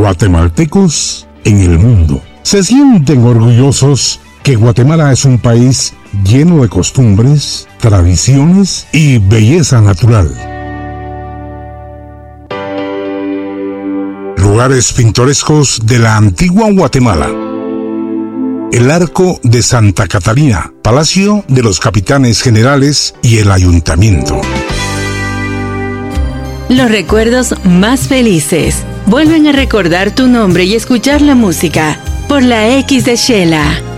guatemaltecos en el mundo. Se sienten orgullosos que Guatemala es un país lleno de costumbres, tradiciones y belleza natural. Lugares pintorescos de la antigua Guatemala. El Arco de Santa Catarina, Palacio de los Capitanes Generales y el Ayuntamiento. Los recuerdos más felices vuelven a recordar tu nombre y escuchar la música por la X de Shela.